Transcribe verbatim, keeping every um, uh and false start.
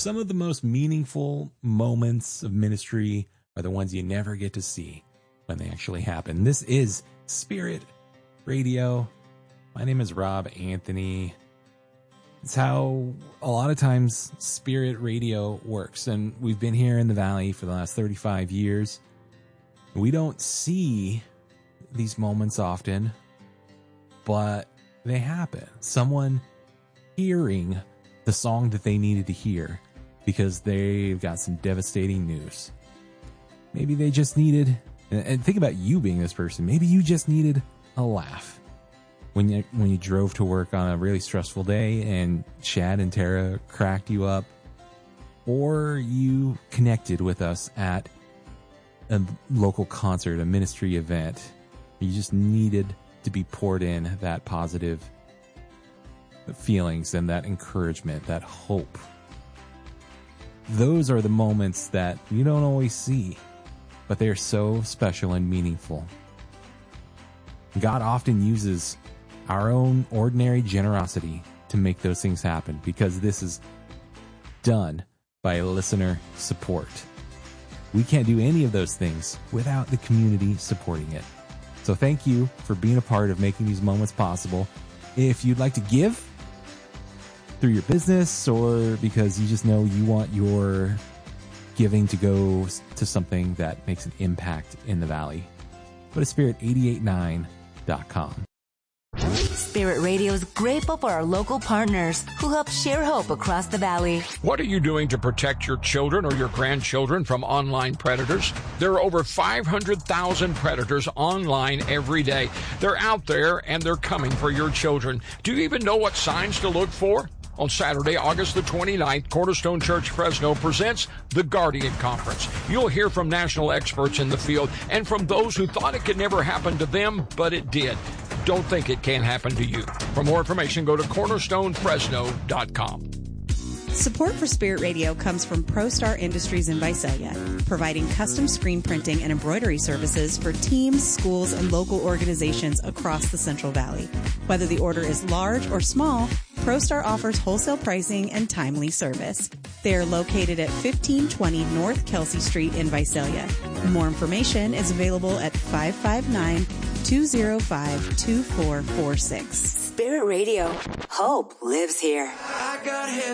Some of the most meaningful moments of ministry are the ones you never get to see when they actually happen. This is Spirit Radio. My name is Rob Anthony. It's how a lot of times Spirit Radio works. And we've been here in the Valley for the last thirty-five years. We don't see these moments often, but they happen. Someone hearing the song that they needed to hear because they've got some devastating news. Maybe they just needed, and think about you being this person, maybe you just needed a laugh when you when you drove to work on a really stressful day and Chad and Tara cracked you up, or you connected with us at a local concert, a ministry event. You just needed to be poured in that positive feelings and that encouragement, that hope. Those are the moments that you don't always see, but they are so special and meaningful. God often uses our own ordinary generosity to make those things happen, because this is done by listener support. We can't do any of those things without the community supporting it. So thank you for being a part of making these moments possible. If you'd like to give through your business, or because you just know you want your giving to go to something that makes an impact in the Valley, go to spirit eight eight nine dot com. Spirit Radio is grateful for our local partners who help share hope across the Valley. What are you doing to protect your children or your grandchildren from online predators? There are over five hundred thousand predators online every day. They're out there and they're coming for your children. Do you even know what signs to look for? On Saturday, August the twenty-ninth, Cornerstone Church Fresno presents the Guardian Conference. You'll hear from national experts in the field and from those who thought it could never happen to them, but it did. Don't think it can't happen to you. For more information, go to cornerstone fresno dot com. Support for Spirit Radio comes from ProStar Industries in Visalia, providing custom screen printing and embroidery services for teams, schools, and local organizations across the Central Valley. Whether the order is large or small, ProStar offers wholesale pricing and timely service. They are located at fifteen twenty North Kelsey Street in Visalia. More information is available at five five nine, two oh five, two four four six. Spirit Radio. Hope lives here. I got